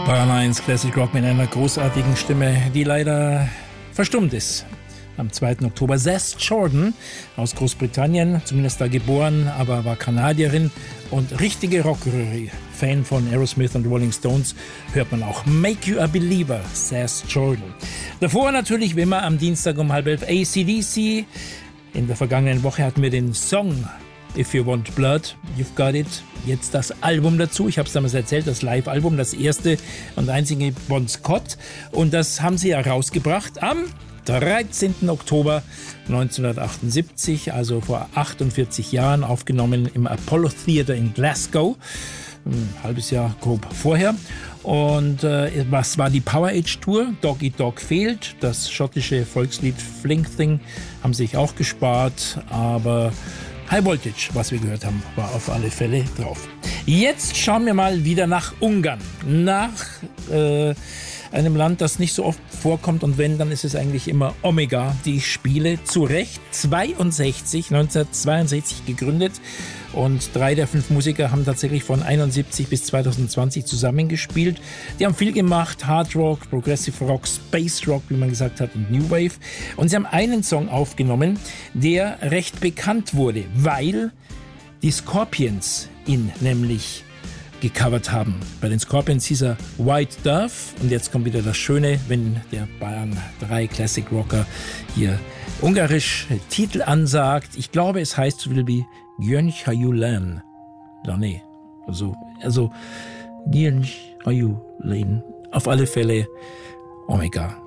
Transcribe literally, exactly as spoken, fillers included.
Bayern eins Classic Rock mit einer großartigen Stimme, die leider verstummt ist. Am zweiten Oktober. Seth Jordan aus Großbritannien, zumindest da geboren, aber war Kanadierin und richtige Rockröhre. Fan von Aerosmith und Rolling Stones, hört man auch. Make You a Believer, Seth Jordan. Davor natürlich, wie immer, am Dienstag um halb elf A C D C. In der vergangenen Woche hatten wir den Song If You Want Blood, You've Got It. Jetzt das Album dazu. Ich habe es damals erzählt, das Live-Album, das erste und einzige Bon Scott. Und das haben sie ja rausgebracht am dreizehnten Oktober neunzehnhundertachtundsiebzig, also vor achtundvierzig Jahren, aufgenommen im Apollo Theater in Glasgow. Ein halbes Jahr grob vorher. Und äh, was war die Power Age Tour? Dog Eat Dog fehlt. Das schottische Volkslied Fling Thing haben sich auch gespart, aber High Voltage, was wir gehört haben, war auf alle Fälle drauf. Jetzt schauen wir mal wieder nach Ungarn. Nach äh, einem Land, das nicht so oft vorkommt, und wenn, dann ist es eigentlich immer Omega, die ich spiele. Zu Recht zweiundsechzig, neunzehnhundertzweiundsechzig gegründet, und drei der fünf Musiker haben tatsächlich von einundsiebzig bis zweitausendzwanzig zusammengespielt. Die haben viel gemacht, Hard Rock, Progressive Rock, Space Rock, wie man gesagt hat, und New Wave. Und sie haben einen Song aufgenommen, der recht bekannt wurde, weil die Scorpions ihn nämlich gecovert haben. Bei den Scorpions hieß er White Dove, und jetzt kommt wieder das Schöne, wenn der Bayern drei Classic Rocker hier ungarisch Titel ansagt. Ich glaube, es heißt so viel wie Gyöngy Hajulen. Ja, nee. Also, also Gyöngy Hajulen. Auf alle Fälle Omega.